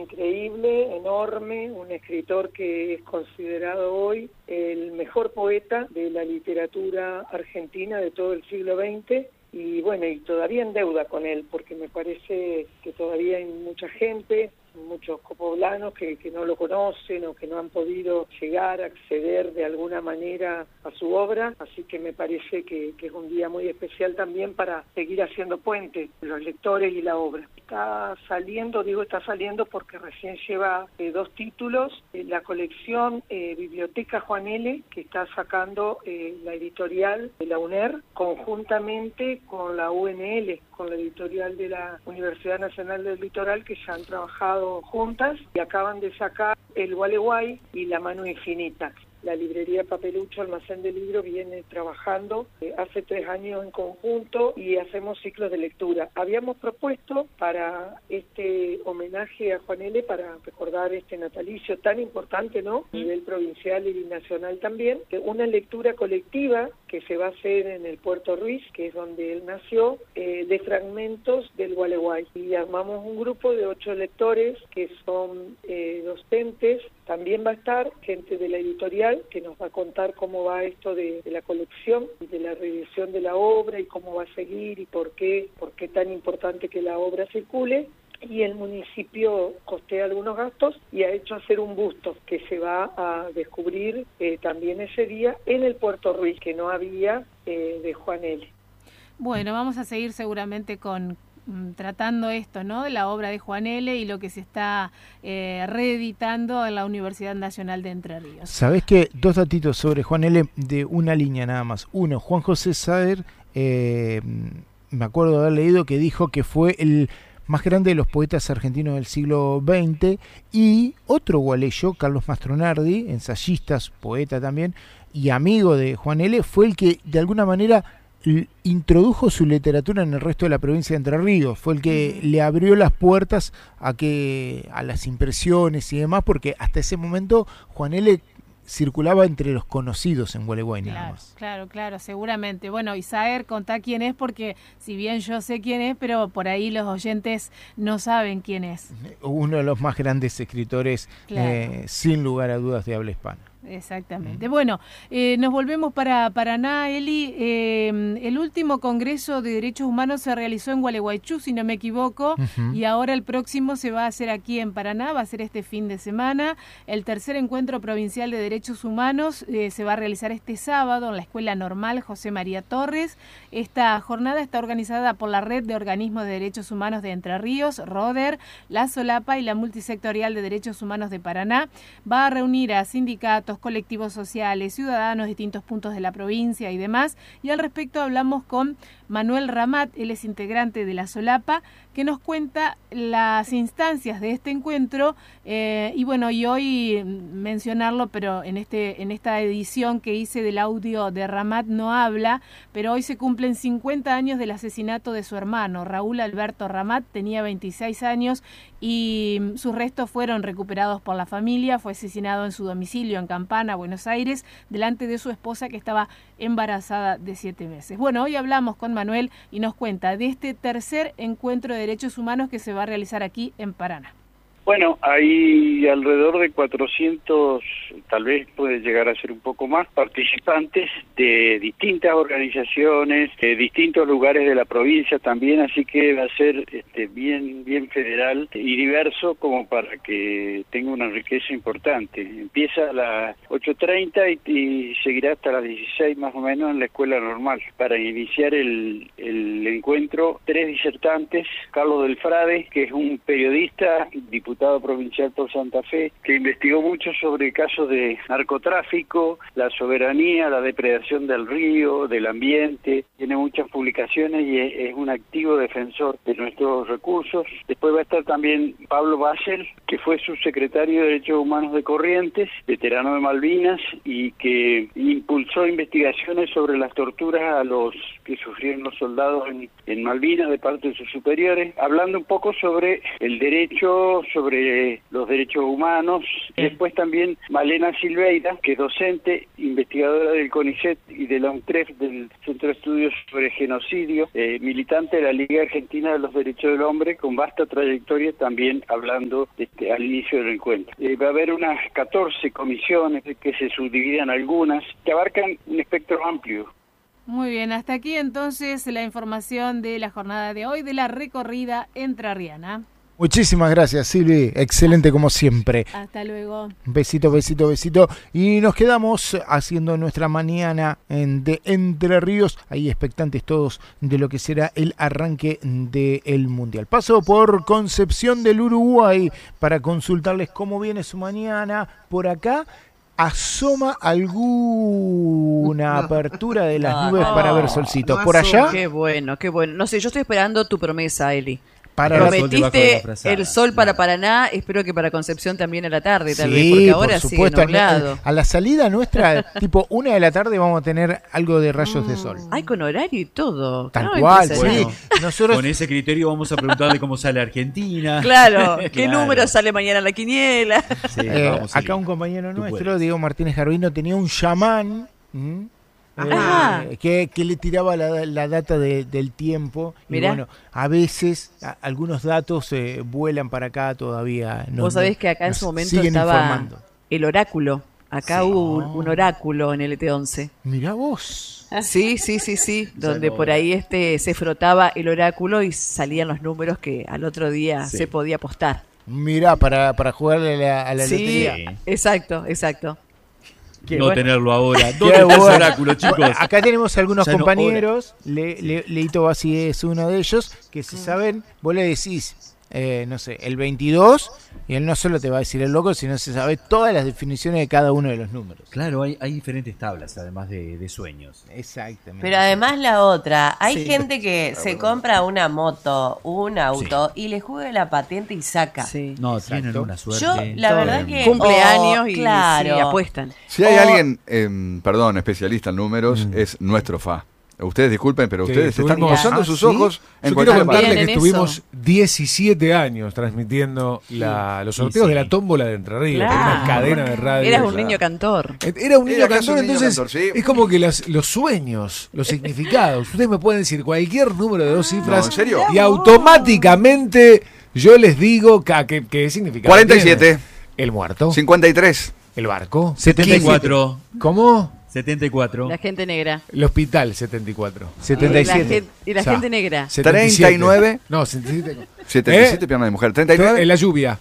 Increíble, enorme, un escritor que es considerado hoy el mejor poeta de la literatura argentina de todo el siglo XX. Y bueno, y todavía en deuda con él, porque me parece que todavía hay mucha gente, muchos copoblanos que no lo conocen o que no han podido llegar a acceder de alguna manera a su obra, así que me parece que es un día muy especial también para seguir haciendo puentes los lectores y la obra. Está saliendo porque recién lleva 2 títulos, la colección Biblioteca Juan L., que está sacando la editorial de la UNER, conjuntamente con la UNL, con la editorial de la Universidad Nacional del Litoral, que ya han trabajado juntas y acaban de sacar El Gualeguay y La Mano Infinita. La librería Papelucho, Almacén de Libros, viene trabajando hace 3 años en conjunto y hacemos ciclos de lectura. Habíamos propuesto para este homenaje a Juan L., para recordar este natalicio tan importante, ¿no?, a nivel provincial y nacional también, una lectura colectiva que se va a hacer en el Puerto Ruiz, que es donde él nació, de fragmentos del Gualeguay. Y armamos un grupo de 8 lectores que son docentes. También va a estar gente de la editorial que nos va a contar cómo va esto de la colección y de la revisión de la obra y cómo va a seguir y por qué tan importante que la obra circule. Y el municipio costea algunos gastos y ha hecho hacer un busto que se va a descubrir también ese día en el Puerto Ruiz, que no había, de Juan L. Bueno, vamos a seguir seguramente tratando esto, ¿no?, de la obra de Juan L. y lo que se está reeditando en la Universidad Nacional de Entre Ríos. ¿Sabés qué? 2 datitos sobre Juan L. de una línea nada más. Uno, Juan José Saer, me acuerdo de haber leído que dijo que fue el más grande de los poetas argentinos del siglo XX, y otro gualeyo, Carlos Mastronardi, ensayista, poeta también, y amigo de Juan L., fue el que de alguna manera introdujo su literatura en el resto de la provincia de Entre Ríos, fue el que le abrió las puertas a las impresiones y demás, porque hasta ese momento Juan L. circulaba entre los conocidos en Gualeguay nada más. Claro, seguramente. Bueno, y Saer, contá quién es, porque si bien yo sé quién es, pero por ahí los oyentes no saben quién es. Uno de los más grandes escritores, sin lugar a dudas, de habla hispana. Exactamente. Bueno, nos volvemos para Paraná, Eli. El último Congreso de Derechos Humanos se realizó en Gualeguaychú, si no me equivoco, y ahora el próximo se va a hacer aquí en Paraná, va a ser este fin de semana. El tercer encuentro provincial de Derechos Humanos se va a realizar este sábado en la Escuela Normal José María Torres. Esta jornada está organizada por la Red de Organismos de Derechos Humanos de Entre Ríos, RODER, la Solapa y la Multisectorial de Derechos Humanos de Paraná. Va a reunir a sindicatos, colectivos sociales, ciudadanos de distintos puntos de la provincia y demás. Y al respecto hablamos con Manuel Ramat, él es integrante de la Solapa, que nos cuenta las instancias de este encuentro y bueno, y hoy mencionarlo, pero en esta edición que hice del audio de Ramat no habla, pero hoy se cumplen 50 años del asesinato de su hermano, Raúl Alberto Ramat, tenía 26 años y sus restos fueron recuperados por la familia. Fue asesinado en su domicilio en Campana, Buenos Aires, delante de su esposa que estaba embarazada de 7 meses. Bueno, hoy hablamos con Manuel y nos cuenta de este tercer encuentro de derechos humanos que se va a realizar aquí en Paraná. Bueno, hay alrededor de 400, tal vez puede llegar a ser un poco más, participantes de distintas organizaciones, de distintos lugares de la provincia también, así que va a ser bien federal y diverso como para que tenga una riqueza importante. Empieza a las 8:30 y seguirá hasta las 16 más o menos en la Escuela Normal. Para iniciar el encuentro, 3 disertantes: Carlos del Frade, que es un periodista, diputado provincial por Santa Fe, que investigó mucho sobre casos de narcotráfico, la soberanía, la depredación del río, del ambiente, tiene muchas publicaciones y es un activo defensor de nuestros recursos. Después va a estar también Pablo Basel, que fue subsecretario de Derechos Humanos de Corrientes, veterano de Malvinas, y que impulsó investigaciones sobre las torturas a los que sufrieron los soldados en Malvinas de parte de sus superiores, hablando un poco sobre el derecho, sobre sobre los derechos humanos. Después también Malena Silveira, que es docente, investigadora del CONICET y de la UNTREF, del Centro de Estudios sobre Genocidio, militante de la Liga Argentina de los Derechos del Hombre, con vasta trayectoria, también hablando al inicio del encuentro. Va a haber unas 14 comisiones que se subdividen algunas, que abarcan un espectro amplio. Muy bien, hasta aquí entonces la información de la jornada de hoy de la recorrida entrerriana. Muchísimas gracias, Silvi. Excelente como siempre. Hasta luego. Besito, besito, besito. Y nos quedamos haciendo nuestra mañana de Entre Ríos, ahí expectantes todos de lo que será el arranque del Mundial. Paso por Concepción del Uruguay para consultarles cómo viene su mañana por acá. ¿Asoma alguna apertura de las nubes para ver solcito? ¿Por allá? Qué bueno, qué bueno. No sé, yo estoy esperando tu promesa, Eli. Prometiste el sol para Paraná, espero que para Concepción también a la tarde, tal vez, Sí, porque ahora por supuesto, sigue nublado. a la salida nuestra, tipo 1 de la tarde, vamos a tener algo de rayos de sol. Ay, con horario y todo. Tal No, cual, impresionante. sí. Nosotros, Con ese criterio vamos a preguntarle cómo sale Argentina. Claro, ¿qué Claro. número sale mañana en la quiniela? Sí, vamos, acá Eli. un compañero Tú nuestro, puedes. Diego Martínez Garbino, tenía un chamán Ajá. que le tiraba la data del tiempo. Y Mirá. bueno, a veces algunos datos vuelan para acá todavía. Vos sabés que acá en nos su momento siguen estaba informando. el oráculo. Acá hubo un oráculo en el ET11. Mirá vos. Sí, donde por ahí se frotaba el oráculo y salían los números que al otro día Sí. se podía apostar. Mirá, para jugarle a la Sí, lotería. exacto. Qué No bueno. tenerlo ahora. Qué ¿Dónde está ese bueno. oráculo, chicos? Acá tenemos algunos Ya no, compañeros, Leito Bassi es uno de ellos, que si saben, vos le decís, no sé, el 22, y él no solo te va a decir el loco, sino se sabe todas las definiciones de cada uno de los números. Claro, hay diferentes tablas, además de sueños. Exactamente. Pero además la otra, hay Sí. gente que se compra una moto, un auto y le juega la patente y saca. Sí. No, tienen una suerte. Yo, la verdad que... Cumpleaños y claro. sí, apuestan. Si hay O- alguien, perdón, especialista en números, es nuestro FA. Ustedes disculpen, pero Sí, ustedes están tuvimos- posando Ah, sus ¿sí? ojos en Yo quiero cualquier contarle parte. Bien que en estuvimos eso. 17 años transmitiendo los sorteos Sí. de la tómbola de Entre Ríos, Claro. por una cadena de radio. Eras un claro. niño cantor. Era un niño Era casi cantor, un niño entonces cantor, sí. es como que los sueños, los significados, ustedes me pueden decir cualquier número de 2 cifras No, ¿en serio? y automáticamente yo les digo qué significa. 47, El muerto, 53, el barco, 74. ¿Cómo? 74. La gente negra. El hospital, 74. 77. Y la O sea, gente negra. 77. 39. No, 77. 77 pierna de mujer, 39, En la lluvia,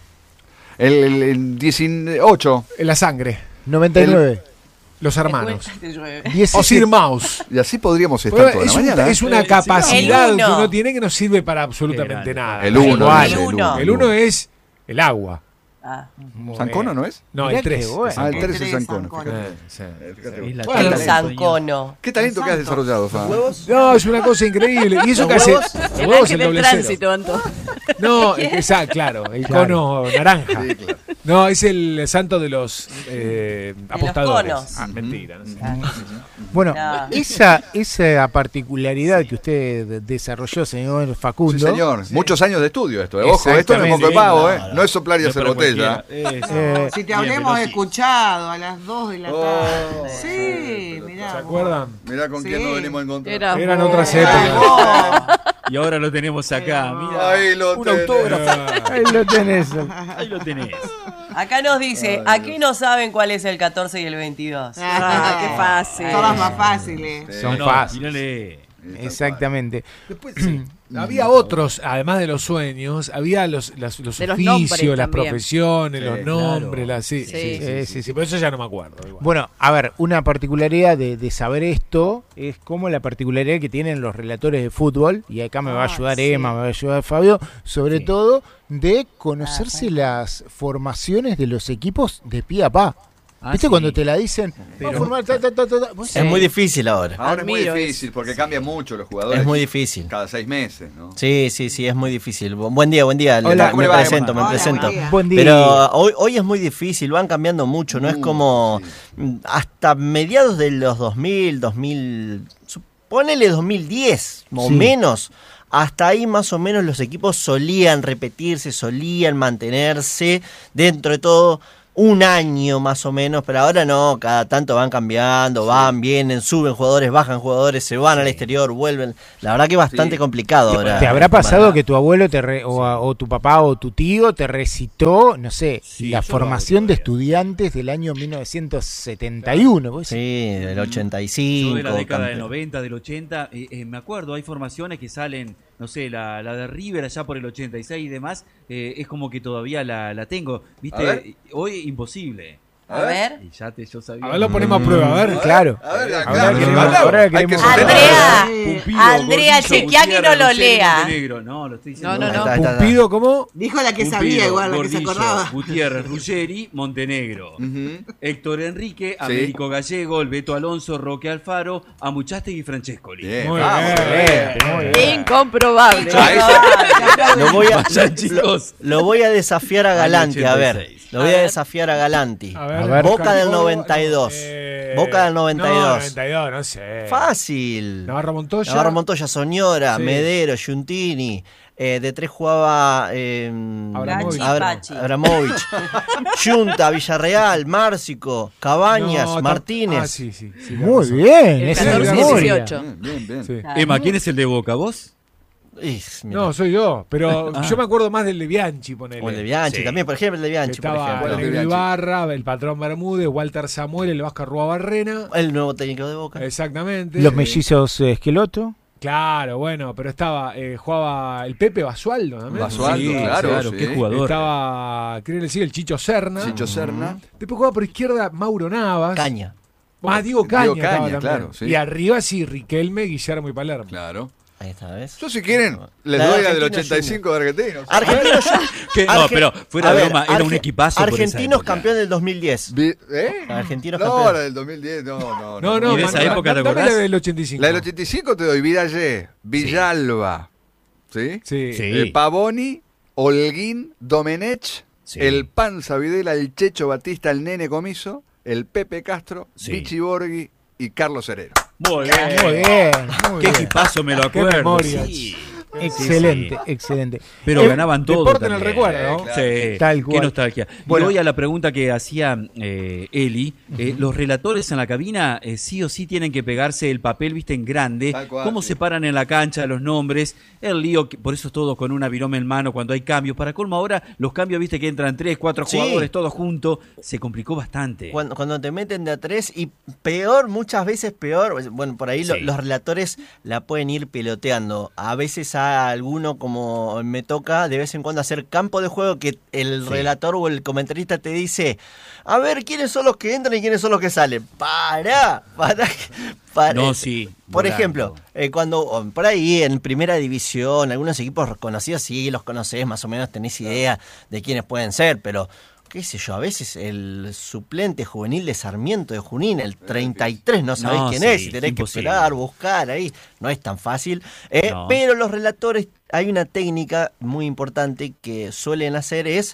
el 18, en la sangre, 99. los hermanos. 17. O Sir Mouse. y así podríamos estar Bueno, toda la es, mañana. es una Sí. capacidad El que uno. uno tiene que no sirve para absolutamente Qué grande. nada. El 1, Igual. El uno. El 1 es el agua. Ah. ¿Sancono no es? No, Mirá el 3. qué bueno. Ah, el El 3 es tres, Sancono. Sancono. fíjate. Es la Bueno, El tabla. zancono. ¿Qué talento que has desarrollado, Fa? No, es una cosa increíble. Y eso que hace. Los El huevos ángel el del doble cero. tránsito, Anto. No, claro, el cono naranja. Sí, claro. No, es el santo de los apostadores. conos. Ah, mentira. No sé. Bueno, No. esa particularidad que usted desarrolló, señor Facundo. Sí, señor. Muchos años de estudio esto. Ojo, esto no es Exactamente. moco de pavo, No, No es soplar y no hacer para botella. cualquiera. Eso. Si te Bien, hablemos pero sí. escuchado a las 2 de la Oh, tarde. Sí, mirá. ¿Se acuerdan? Mirá con quién Sí. nos venimos a encontrar. Eran otras vos. épocas. Y ahora lo tenemos acá. Mira, Ahí lo un tenés. autógrafo. Ahí lo tenés. Ahí lo tenés. Acá nos dice, aquí no saben cuál es el 14 y el 22. Ah, qué fácil. Son las más fáciles. Son No, fáciles. mírale. Exactamente. Después, sí, había otros, además de los sueños, había los De los oficios, nombres las también. profesiones, Sí, los nombres, claro. sí, Sí. sí, por eso ya no me acuerdo. igual. Bueno, a ver, una particularidad de saber esto es como la particularidad que tienen los relatores de fútbol, y acá me va a ayudar sí. Emma, me va a ayudar Fabio, sobre Sí. todo de conocerse las formaciones de los equipos de pie a pa. Ah, ¿Viste sí. cuando te la dicen? Va a formar ta, ta, ta, ta, ta? Vos Es muy difícil ahora. Ahora es muy Admiro difícil porque cambian mucho los jugadores. Es muy difícil. Cada 6 meses, ¿no? Sí, es muy difícil. Buen día. Hola, ¿cómo me le va, presento, Emma? me Hola, presento. buen día. Buen día. Pero hoy es muy difícil, van cambiando mucho, no es como hasta mediados de los 2000, ponele 2010 o Sí. menos, hasta ahí más o menos los equipos solían repetirse, solían mantenerse dentro de todo un año más o menos, pero ahora no, cada tanto van cambiando, van, vienen, suben jugadores, bajan jugadores, se van al exterior, vuelven. La verdad que es bastante complicado ahora. ¿Te habrá pasado que tu abuelo o tu papá o tu tío te recitó, no sé, la formación de estudiantes del año 1971? Sí, del 85. Yo de la década del 90, del 80, me acuerdo, hay formaciones que salen, no sé, la de River allá por el 86 y demás, es como que todavía la tengo, ¿viste? Hoy imposible. A ver. Y ya yo sabía. A ver, lo ponemos a prueba, a ver. Claro. Andrea, chequea que no lo lea. No, lo estoy diciendo. No. Pumpido, ¿cómo? Dijo la que sabía igual, la que se Gordillo, acordaba. Gutiérrez, Ruggeri, Montenegro. Héctor Enrique, Américo Gallego, el Beto Alonso, Roque Alfaro, Amuchastegui y Francescoli. Muy bien. Incomprobable. Lo voy a desafiar a Galanti, a ver. Lo voy a desafiar a Galanti. A ver, Boca del 92. Boca del 92. No, 92, no sé. Fácil. Navarro Montoya, Soñora, Sí. Medero, Giuntini. De 3 jugaba Abramovich. Junta, Villarreal, Márcico, Cabañas, Martínez. Sí. Muy bien, El esa es 14-18. Bien. Sí. Emma, ¿quién es el de Boca? ¿Vos? No, soy yo, pero yo me acuerdo más del de Bianchi, ponele. O el de Bianchi, también, por ejemplo, el de Bianchi. Estaba por ejemplo. el Ibarra, el patrón Bermúdez, Walter Samuel, el Vasco Rúa Barrena. El nuevo técnico de Boca. Exactamente. Los mellizos Esqueloto. Claro, bueno, pero jugaba el Pepe Basualdo también. Basualdo, claro, qué jugador. Estaba, creo que el Chicho Serna. Después jugaba por izquierda Mauro Navas. Caña. Diego Caña, claro, sí. Y arriba sí, Riquelme, Guillermo y Palermo. Claro. Ahí está, ¿ves? Yo si quieren, les doy la del 85 de Argentinos. Argentinos. No, pero fuera de broma, era un equipazo. Argentinos campeón del 2010. Argentinos no, campeón. la del 2010, no. No, ¿Y de esa época te dame acordás? la del 85. La del 85 te doy Virallé, Villalba, ¿sí? Pavoni, Holguín, Domenech, el Panza Videla, el Checho Batista, el Nene Comiso, el Pepe Castro, Vichy Borghi y Carlos Herrera. Muy bien. Qué equipazo, me lo acuerdo. Qué memoria. Sí. Excelente. Pero ganaban todo. Deporte en el también. recuerdo, ¿no? Sí, Tal cual. qué nostalgia. Bueno. Y voy a la pregunta que hacía Eli. Los relatores en la cabina sí o sí tienen que pegarse el papel, viste, en grande. Tal cual, Cómo se paran en la cancha los nombres. El lío, por eso todo con una virome en mano cuando hay cambios. Para colmo ahora, los cambios, viste, que entran 3, 4 jugadores todos juntos. Se complicó bastante. Cuando te meten de a 3 y peor, muchas veces peor. Bueno, por ahí los relatores la pueden ir peloteando. A veces a alguno, como me toca de vez en cuando hacer campo de juego, que el relator o el comentarista te dice, a ver, ¿quiénes son los que entran y quiénes son los que salen? Para. No, sí. Por ejemplo, cuando por ahí en primera división, algunos equipos conocidos, sí, los conocés, más o menos tenés idea de quiénes pueden ser, pero qué sé yo, a veces el suplente juvenil de Sarmiento de Junín, el 33, no sabés quién es, y tenés que esperar, buscar ahí, no es tan fácil. Pero los relatores, hay una técnica muy importante que suelen hacer, es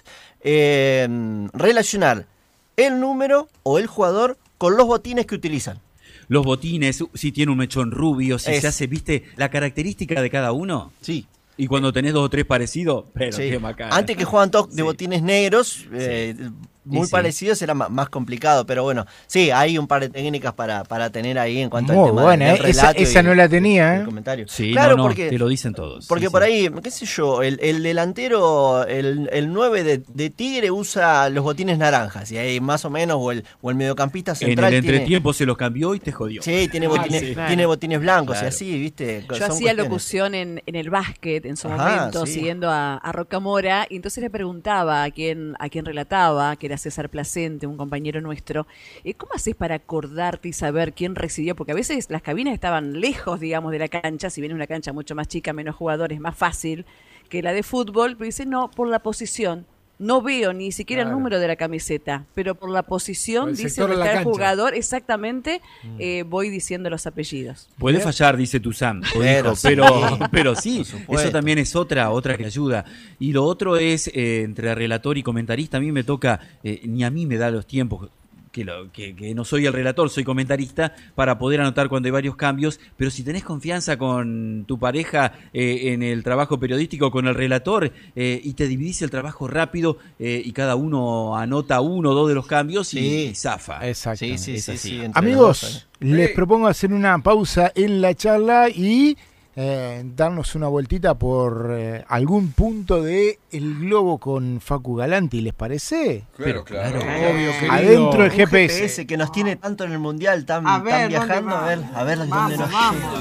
relacionar el número o el jugador con los botines que utilizan. Los botines, si tiene un mechón rubio, si se hace, viste, la característica de cada uno. Sí. Y cuando tenés 2 o 3 parecidos, pero qué macana. Antes que jugaban todos de botines negros, muy parecidos, era más complicado, pero bueno, sí, hay un par de técnicas para tener ahí en cuanto al tema del relato. Esa no la tenía, el comentario. Sí, claro, no, porque te lo dicen todos. Porque por ahí, qué sé yo, el delantero, el 9 de Tigre usa los botines naranjas, y ahí más o menos, o el mediocampista central en el entretiempo se los cambió y te jodió. Sí, tiene botines blancos, y así, viste. Yo hacía locución en el básquet en su momento, siguiendo a Rocamora, y entonces le preguntaba a quién relataba, que era César Placente, un compañero nuestro, ¿cómo haces para acordarte y saber quién recibió? Porque a veces las cabinas estaban lejos, digamos, de la cancha, si bien es una cancha mucho más chica, menos jugadores, más fácil que la de fútbol, pero dice, no, por la posición. No veo ni siquiera el número de la camiseta, pero por la posición, dice el jugador, exactamente, voy diciendo los apellidos. Puede fallar, dice Tuzán, pero sí, eso también es otra que ayuda. Y lo otro es, entre relator y comentarista, a mí me toca, ni a mí me da los tiempos que no soy el relator, soy comentarista, para poder anotar cuando hay varios cambios, pero si tenés confianza con tu pareja en el trabajo periodístico, con el relator, y te dividís el trabajo rápido y cada uno anota 1 o 2 de los cambios y zafa. Exacto. Sí. Amigos, les propongo hacer una pausa en la charla y darnos una vueltita por algún punto de el globo con Facu Galanti, ¿les parece? Claro. Obvio, adentro el GPS. que nos tiene tanto en el mundial, tan viajando, a ver dónde nos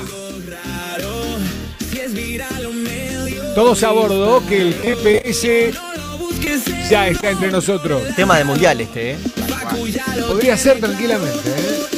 Todos a bordo, que el GPS ya está entre nosotros. Tema de mundial Podría ser tranquilamente,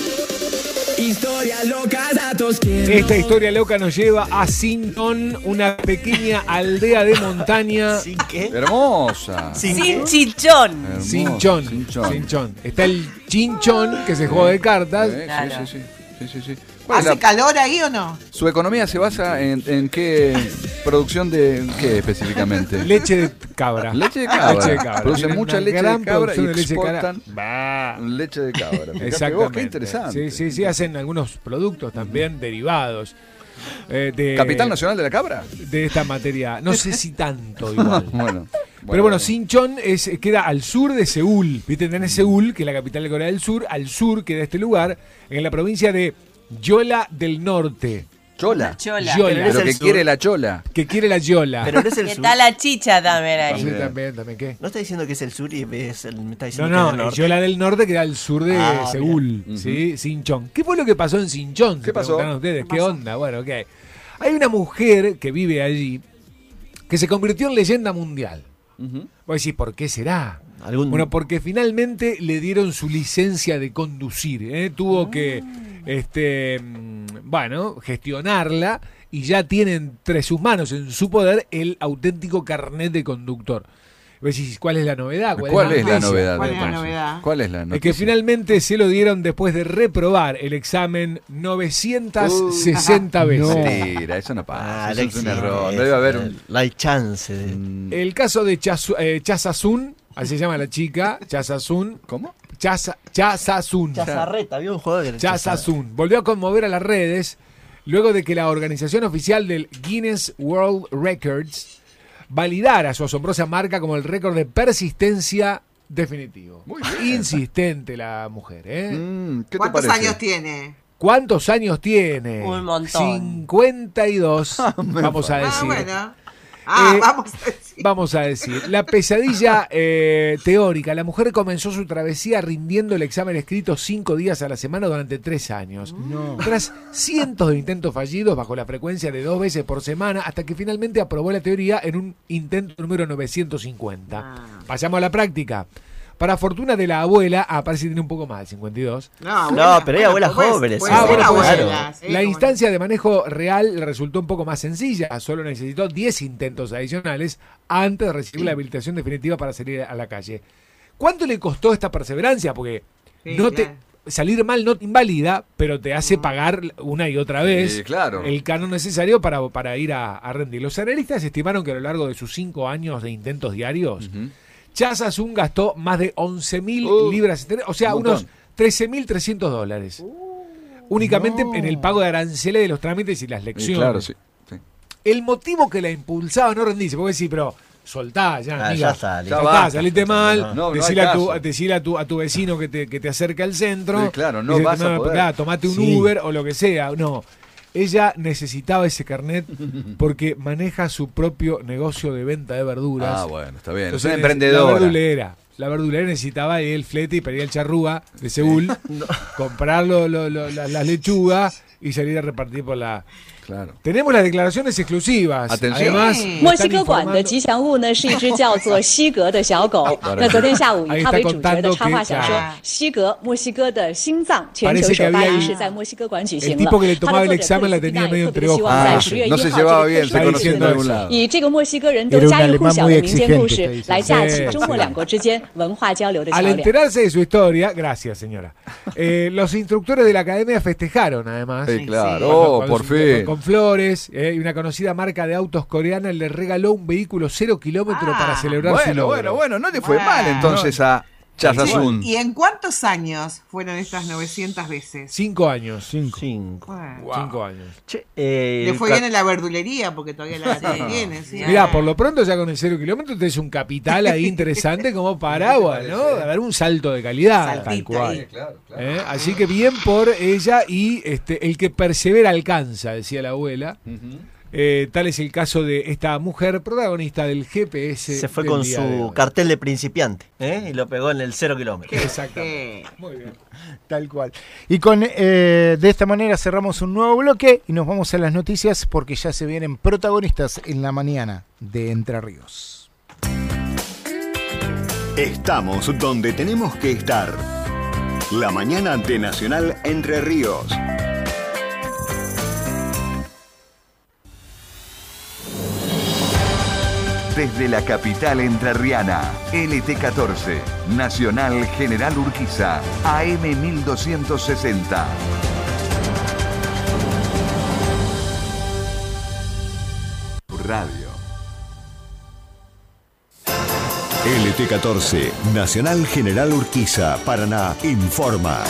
Esta historia loca nos lleva a Sinton, una pequeña aldea de montaña. ¿Sin qué? Hermosa. Sin chichón. Sinchón. Está el chinchón, que se juega de cartas. Sí. ¿Hace calor ahí o no? ¿Su economía se basa en qué producción de qué específicamente? Leche de cabra. Leche de cabra. Producen Tienen mucha una leche gran de cabra y producción de leche de exportan leche de cabra. Exactamente. Qué interesante. Sí, hacen algunos productos también derivados. ¿Capital Nacional de la Cabra? De esta materia. No sé si tanto igual. Bueno, Pero Sinchon queda al sur de Seúl. ¿Viste? Tenés Seúl, que es la capital de Corea del Sur. Al sur queda este lugar, en la provincia de Yola del Norte. Chola. Pero que quiere la chola. Que quiere la Yola. Pero no es el Que sur. está la chicha también ahí. Sí, también, ¿qué? No está diciendo que es el sur y me está diciendo No, que es el norte. Yola del Norte queda al sur de Seúl. ¿Sí? Sinchon. ¿Qué fue lo que pasó en Sinchon? ¿Qué pasó? Ustedes. ¿Qué onda? Bueno, ok. Hay una mujer que vive allí que se convirtió en leyenda mundial. Voy a decir, ¿por qué será? Bueno, porque finalmente le dieron su licencia de conducir. Tuvo que gestionarla y ya tiene entre sus manos, en su poder, el auténtico carnet de conductor. ¿Cuál es la novedad? ¿Cuál es la novedad? ¿Cuál es la novedad? Es que finalmente se lo dieron después de reprobar el examen 960 veces. Mentira, eso no pasa. Eso es un error. Debe haber No hay chance. El caso de Chasasun, así se llama la chica, Chasasun. ¿Cómo? Chasasun. Chazarreta, había un juego que era Chasasun. Volvió a conmover a las redes luego de que la organización oficial del Guinness World Records validara su asombrosa marca como el récord de persistencia definitivo. Muy bien. Insistente la mujer, ¿eh? ¿Qué te ¿Cuántos parece? años tiene? ¿Cuántos años tiene? Un montón. 52, vamos a decir. Vamos a decir. La pesadilla teórica. La mujer comenzó su travesía rindiendo el examen escrito 5 días a la semana durante 3 años. Tras cientos de intentos fallidos bajo la frecuencia de 2 veces por semana, hasta que finalmente aprobó la teoría en un intento número 950. Pasamos a la práctica. Para fortuna de la abuela, parece que tiene un poco más, de 52. No, pero hay abuelas jóvenes. La instancia de manejo real le resultó un poco más sencilla. Solo necesitó 10 intentos adicionales antes de recibir la habilitación definitiva para salir a la calle. ¿Cuánto le costó esta perseverancia? Porque salir mal no te invalida, pero te hace pagar una y otra vez el canon necesario para ir a rendir. Los analistas estimaron que a lo largo de sus 5 años de intentos diarios, Chasasun gastó más de 11.000 libras, o sea, unos $13.300. Únicamente en el pago de aranceles de los trámites y las lecciones. Claro, sí. El motivo que la impulsaba a no rendirse, porque decir, pero soltá, ya, amiga. Ya está, saliste mal, decile a tu vecino que te acerque al centro. Sí, claro, no vas a poder. Tomate un Uber o lo que sea. No. Ella necesitaba ese carnet porque maneja su propio negocio de venta de verduras. Bueno, está bien. Entonces, es una emprendedora. La verdulera necesitaba el flete y pedir el charrúa de Seúl, comprar las lechugas y salir a repartir por la... Claro. Tenemos las declaraciones exclusivas. Atención. Además, 墨西哥馆的吉祥物呢是一只叫做西格的小狗。那昨天下午以它为主角的插画小说《西格：墨西哥的心脏》全球首发仪式在墨西哥馆举行了。它的作者克里斯蒂娜也特别希望在10月1号这个特殊的日子，以这个墨西哥人都家喻户晓的民间故事来架起中墨两国之间文化交流的桥梁。 Al enterarse de su historia, gracias señora, los instructores de la academia festejaron además. Sí, claro, por fin. Con flores, y una conocida marca de autos coreana le regaló un vehículo 0 kilómetros para celebrar su logro. Bueno, no le fue mal entonces a Chazazún. ¿Y en cuántos años fueron estas 900 veces? 5 años. 5 años. Le fue bien en la verdulería porque todavía la tiene. ¿Sí? Mirá, por lo pronto ya con el 0 kilómetros tenés un capital ahí interesante como para ¿no? A dar un salto de calidad. Tal cual. Claro. Así que bien por ella y el que persevera alcanza, decía la abuela. Tal es el caso de esta mujer protagonista del GPS. Se fue con su cartel de principiante y lo pegó en el 0 kilómetros. Exactamente. Muy bien. Tal cual. Y con de esta manera cerramos un nuevo bloque y nos vamos a las noticias porque ya se vienen protagonistas en la mañana de Entre Ríos. Estamos donde tenemos que estar. La mañana de Nacional Entre Ríos. Desde la capital entrerriana, LT14, Nacional General Urquiza, AM 1260. Radio. LT14, Nacional General Urquiza, Paraná, informa.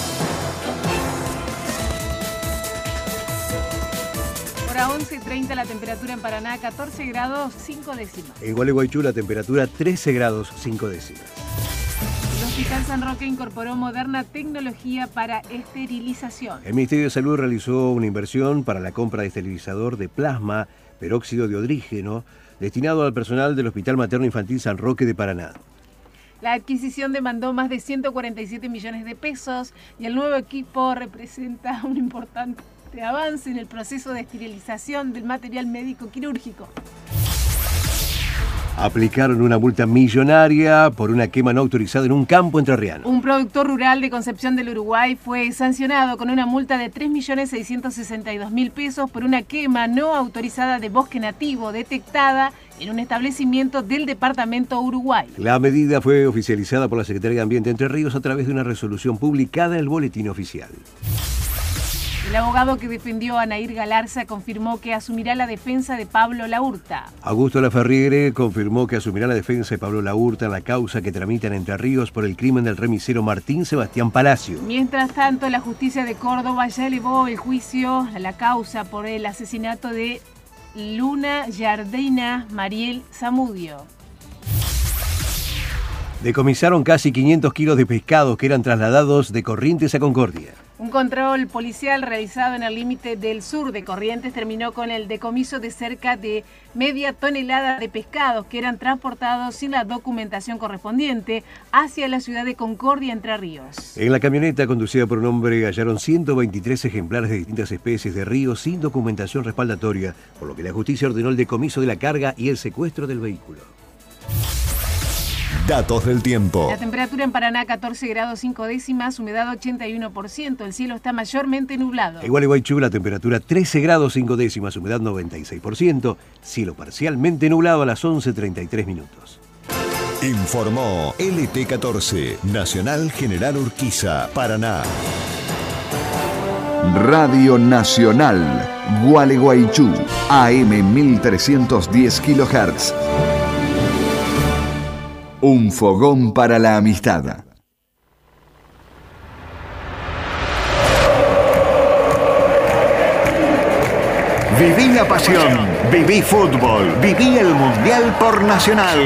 Hora 11:30, la temperatura en Paraná, 14 grados 5 décimas. En Gualeguaychú la temperatura 13 grados 5 décimas. El Hospital San Roque incorporó moderna tecnología para esterilización. El Ministerio de Salud realizó una inversión para la compra de esterilizador de plasma, peróxido de hidrógeno, destinado al personal del Hospital Materno Infantil San Roque de Paraná. La adquisición demandó más de 147 millones de pesos y el nuevo equipo representa un importante avance en el proceso de esterilización del material médico quirúrgico. Aplicaron una multa millonaria por una quema no autorizada en un campo entrerriano. Un productor rural de Concepción del Uruguay fue sancionado con una multa de 3.662.000 pesos por una quema no autorizada de bosque nativo detectada en un establecimiento del departamento Uruguay. La medida fue oficializada por la Secretaría de Ambiente Entre Ríos a través de una resolución publicada en el Boletín Oficial. El abogado que defendió a Nair Galarza confirmó que asumirá la defensa de Pablo Laurta. Augusto Laferriere confirmó que asumirá la defensa de Pablo Laurta en la causa que tramita en Entre Ríos por el crimen del remisero Martín Sebastián Palacio. Mientras tanto, la justicia de Córdoba ya elevó el juicio a la causa por el asesinato de Luna Yardina Mariel Zamudio. Decomisaron casi 500 kilos de pescados que eran trasladados de Corrientes a Concordia. Un control policial realizado en el límite del sur de Corrientes terminó con el decomiso de cerca de media tonelada de pescados que eran transportados sin la documentación correspondiente hacia la ciudad de Concordia, Entre Ríos. En la camioneta conducida por un hombre hallaron 123 ejemplares de distintas especies de ríos sin documentación respaldatoria, por lo que la justicia ordenó el decomiso de la carga y el secuestro del vehículo. Datos del tiempo. La temperatura en Paraná 14 grados 5 décimas, humedad 81%, el cielo está mayormente nublado. En Gualeguaychú la temperatura 13 grados 5 décimas, humedad 96%, cielo parcialmente nublado a las 11:33 minutos. Informó LT14, Nacional General Urquiza, Paraná. Radio Nacional, Gualeguaychú, AM 1310 kHz. Un fogón para la amistad. Viví la pasión, viví fútbol, viví el Mundial por Nacional.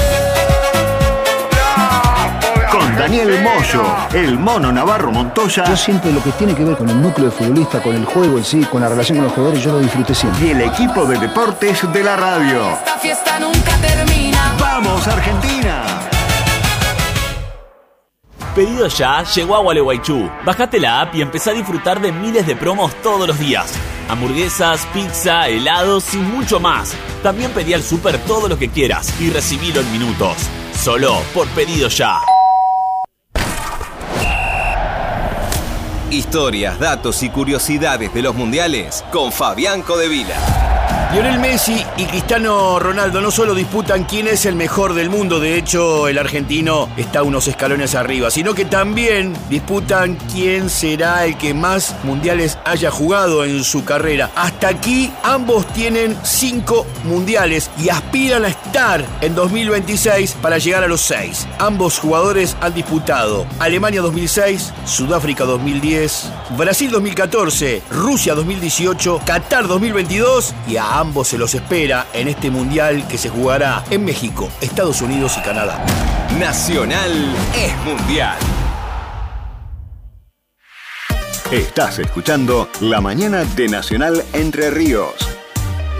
Con Daniel Moyo, el Mono Navarro Montoya. Yo siempre lo que tiene que ver con el núcleo de futbolista, con el juego en sí, con la relación con los jugadores, yo lo disfruté siempre. Y el equipo de deportes de la radio. Esta fiesta nunca termina. ¡Vamos, Argentina! Pedido Ya llegó a Gualeguaychú. Bajate la app y empezá a disfrutar de miles de promos todos los días. Hamburguesas, pizza, helados y mucho más. También pedí al súper todo lo que quieras y recibilo en minutos. Solo por Pedido Ya. Historias, datos y curiosidades de los mundiales con Fabián Codevila. Lionel Messi y Cristiano Ronaldo no solo disputan quién es el mejor del mundo, de hecho el argentino está unos escalones arriba, sino que también disputan quién será el que más mundiales haya jugado en su carrera. Hasta Hasta aquí ambos tienen 5 mundiales y aspiran a estar en 2026 para llegar a los 6. Ambos jugadores han disputado Alemania 2006, Sudáfrica 2010, Brasil 2014, Rusia 2018, Qatar 2022 y a ambos se los espera en este mundial que se jugará en México, Estados Unidos y Canadá. Nacional es mundial. Estás escuchando La Mañana de Nacional Entre Ríos.